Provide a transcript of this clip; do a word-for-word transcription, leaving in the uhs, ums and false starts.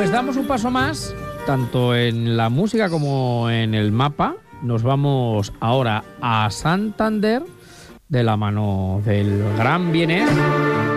Pues damos un paso más, tanto en la música como en el mapa. Nos vamos ahora a Santander, de la mano del gran Vienés.